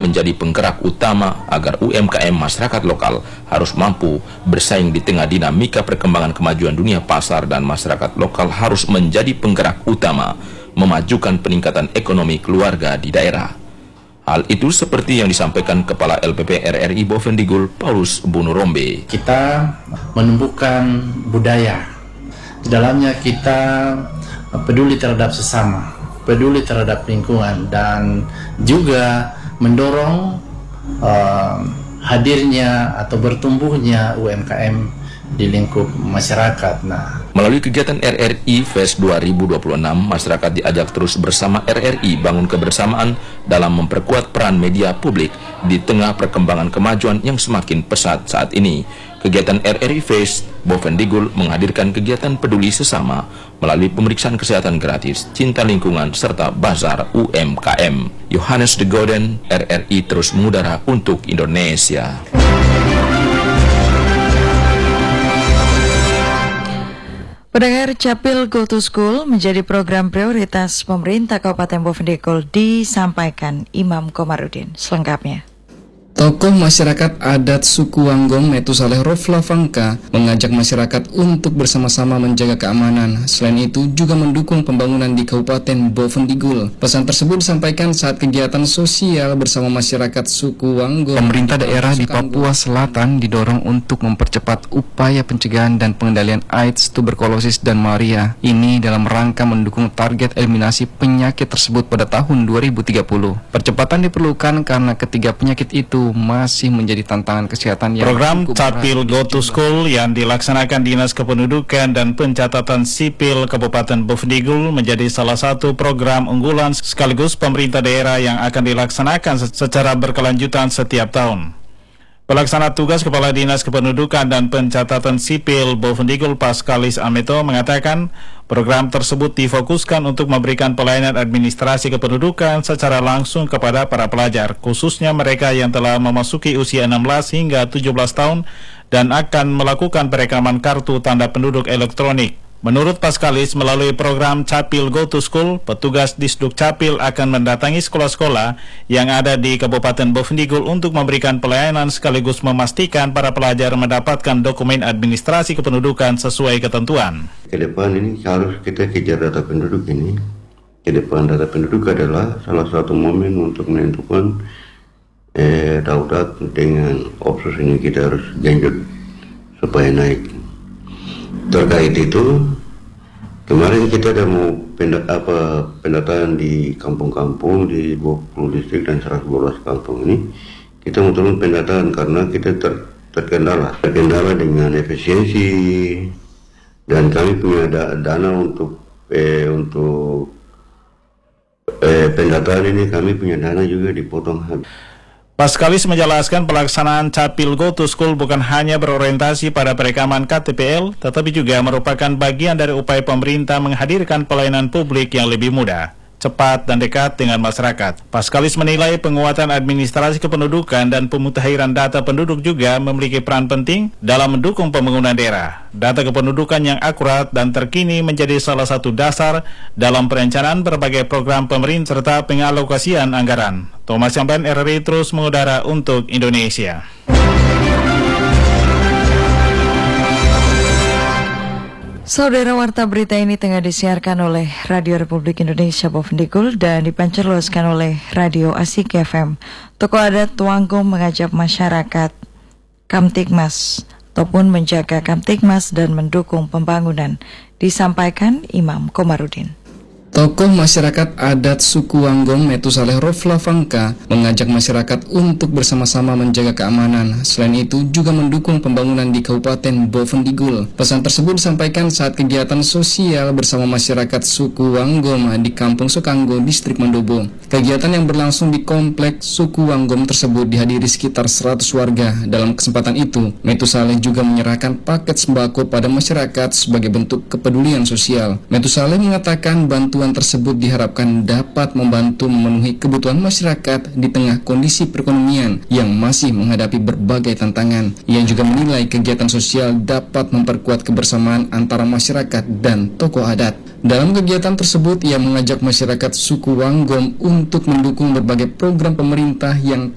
menjadi penggerak utama agar UMKM masyarakat lokal harus mampu bersaing di tengah dinamika perkembangan kemajuan dunia pasar, dan masyarakat lokal harus menjadi penggerak utama memajukan peningkatan ekonomi keluarga di daerah. Hal itu seperti yang disampaikan Kepala LPP RRI Bovendigul, Paulus Bunurombe. Kita menumbuhkan budaya, di dalamnya kita peduli terhadap sesama, peduli terhadap lingkungan, dan juga mendorong hadirnya atau bertumbuhnya UMKM di lingkup masyarakat. Melalui kegiatan RRI Fest 2026, masyarakat diajak terus bersama RRI bangun kebersamaan dalam memperkuat peran media publik di tengah perkembangan kemajuan yang semakin pesat saat ini. Kegiatan RRI Fest Bovendigul menghadirkan kegiatan peduli sesama melalui pemeriksaan kesehatan gratis, cinta lingkungan, serta bazar UMKM. Yohanes de Goden, RRI terus mengudara untuk Indonesia. Pendengar, Capil Go to School menjadi program prioritas pemerintah Kabupaten Bovendigul, disampaikan Imam Komarudin. Selengkapnya. Tokoh masyarakat adat suku Wanggom Metusaleh Rofla Fangka mengajak masyarakat untuk bersama-sama menjaga keamanan. Selain itu juga mendukung pembangunan di Kabupaten Bovendigul. Pesan tersebut disampaikan saat kegiatan sosial bersama masyarakat suku Wanggom. Pemerintah daerah di Papua Selatan didorong untuk mempercepat upaya pencegahan dan pengendalian AIDS, tuberkulosis, dan malaria. Ini dalam rangka mendukung target eliminasi penyakit tersebut pada tahun 2030. Percepatan diperlukan karena ketiga penyakit itu masih menjadi tantangan kesehatan yang program Capil Go to School yang dilaksanakan Dinas Kependudukan dan Pencatatan Sipil Kabupaten Bovendigul menjadi salah satu program unggulan sekaligus pemerintah daerah yang akan dilaksanakan secara berkelanjutan setiap tahun. Pelaksana tugas Kepala Dinas Kependudukan dan Pencatatan Sipil Bovendigul Paskalis Ameto mengatakan program tersebut difokuskan untuk memberikan pelayanan administrasi kependudukan secara langsung kepada para pelajar, khususnya mereka yang telah memasuki usia 16 hingga 17 tahun dan akan melakukan perekaman kartu tanda penduduk elektronik. Menurut Paskalis, melalui program Capil Go to School, petugas Disduk Capil akan mendatangi sekolah-sekolah yang ada di Kabupaten Bovendigul untuk memberikan pelayanan sekaligus memastikan para pelajar mendapatkan dokumen administrasi kependudukan sesuai ketentuan. Ke depan ini harus kita kejar data penduduk ini. Ke depan data penduduk adalah salah satu momen untuk menentukan daulat dengan opsus ini kita harus genjot supaya naik. Terkait itu, kemarin kita ada mau pendataan di kampung-kampung di 20 distrik dan 112 kampung ini. Kita mau turun pendataan karena kita terkendala dengan efisiensi, dan kami punya dana untuk pendataan ini, kami punya dana juga dipotong habis. Paskalis menjelaskan pelaksanaan Capil Go to School bukan hanya berorientasi pada perekaman KTPL, tetapi juga merupakan bagian dari upaya pemerintah menghadirkan pelayanan publik yang lebih mudah, cepat, dan dekat dengan masyarakat. Paskalis menilai penguatan administrasi kependudukan dan pemutahiran data penduduk juga memiliki peran penting dalam mendukung pembangunan daerah. Data kependudukan yang akurat dan terkini menjadi salah satu dasar dalam perencanaan berbagai program pemerintah serta pengalokasian anggaran. Thomas Yamban, RRI terus mengudara untuk Indonesia. Saudara, warta berita ini tengah disiarkan oleh Radio Republik Indonesia Bovendigul dan dipancarluaskan oleh Radio Asik FM. Tokoh adat Wanggom mengajak masyarakat Kamtibmas ataupun menjaga Kamtibmas dan mendukung pembangunan, disampaikan Imam Komarudin. Tokoh masyarakat adat suku Wanggom Metusaleh Rofla Fangka mengajak masyarakat untuk bersama-sama menjaga keamanan. Selain itu juga mendukung pembangunan di Kabupaten Bovendigul. Pesan tersebut disampaikan saat kegiatan sosial bersama masyarakat suku Wanggom di Kampung Sokanggo, Distrik Mandobo. Kegiatan yang berlangsung di kompleks suku Wanggom tersebut dihadiri sekitar 100 warga. Dalam kesempatan itu, Metusaleh juga menyerahkan paket sembako pada masyarakat sebagai bentuk kepedulian sosial. Metusaleh mengatakan bantuan tersebut diharapkan dapat membantu memenuhi kebutuhan masyarakat di tengah kondisi perekonomian yang masih menghadapi berbagai tantangan. Ia juga menilai kegiatan sosial dapat memperkuat kebersamaan antara masyarakat dan tokoh adat. Dalam kegiatan tersebut, ia mengajak masyarakat suku Wanggom untuk mendukung berbagai program pemerintah yang